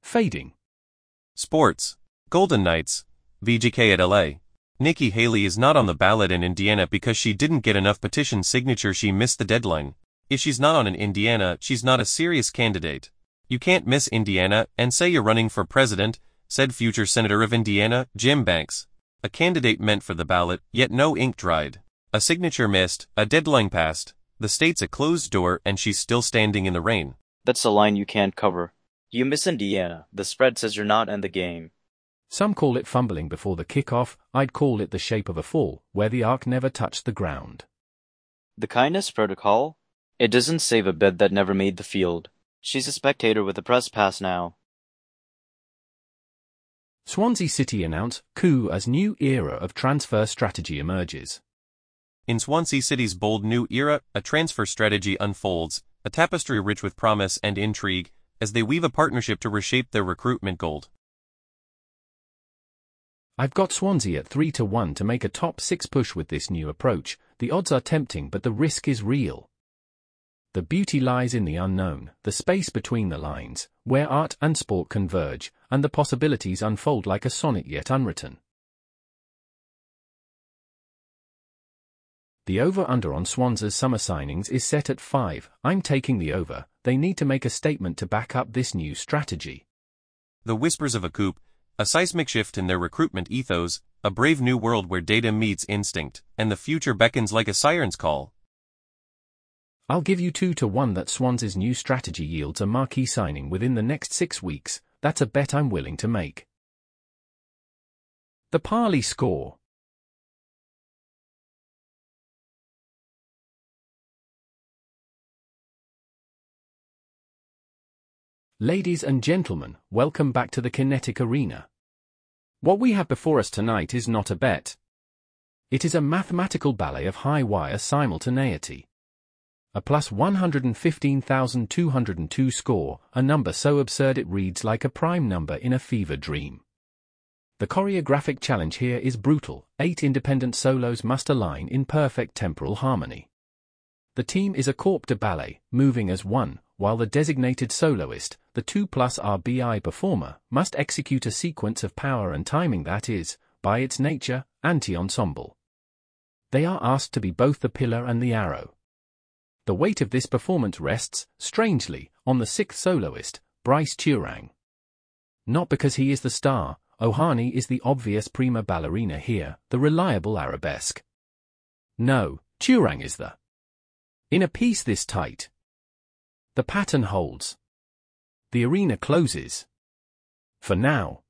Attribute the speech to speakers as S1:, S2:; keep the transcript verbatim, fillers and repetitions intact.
S1: fading.
S2: Sports. Golden Knights, V G K at L A. Nikki Haley is not on the ballot in Indiana because she didn't get enough petition signature. She missed the deadline. If she's not on in Indiana, she's not a serious candidate. You can't miss Indiana and say you're running for president, said future Senator of Indiana, Jim Banks. A candidate meant for the ballot, yet no ink dried. A signature missed, a deadline passed. The state's a closed door and she's still standing in the rain.
S3: That's a line you can't cover. You miss Indiana. The spread says you're not in the game.
S1: Some call it fumbling before the kickoff. I'd call it the shape of a fall, where the arc never touched the ground.
S3: The kindness protocol? It doesn't save a bid that never made the field. She's a spectator with a press pass now.
S1: Swansea City announce coup as new era of transfer strategy emerges.
S2: In Swansea City's bold new era, a transfer strategy unfolds, a tapestry rich with promise and intrigue, as they weave a partnership to reshape their recruitment gold.
S1: I've got Swansea at three to one to make a top six push with this new approach. The odds are tempting, but the risk is real. The beauty lies in the unknown, the space between the lines, where art and sport converge, and the possibilities unfold like a sonnet yet unwritten. The over-under on Swansea's summer signings is set at five. I'm taking the over. They need to make a statement to back up this new strategy.
S2: The whispers of a coup, a seismic shift in their recruitment ethos, a brave new world where data meets instinct, and the future beckons like a siren's call.
S1: I'll give you two to one that Swansea's new strategy yields a marquee signing within the next six weeks. That's a bet I'm willing to make. The Parley score. Ladies and gentlemen, welcome back to the Kinetic Arena. What we have before us tonight is not a bet. It is a mathematical ballet of high-wire simultaneity. A plus one hundred fifteen thousand two hundred two score, a number so absurd it reads like a prime number in a fever dream. The choreographic challenge here is brutal. Eight independent solos must align in perfect temporal harmony. The team is a corps de ballet, moving as one, while the designated soloist, the two plus R B I performer, must execute a sequence of power and timing that is, by its nature, anti-ensemble. They are asked to be both the pillar and the arrow. The weight of this performance rests, strangely, on the sixth soloist, Bryce Turang. Not because he is the star, Ohani is the obvious prima ballerina here, the reliable arabesque. No, Turang is the. In a piece this tight, the pattern holds. The arena closes. For now.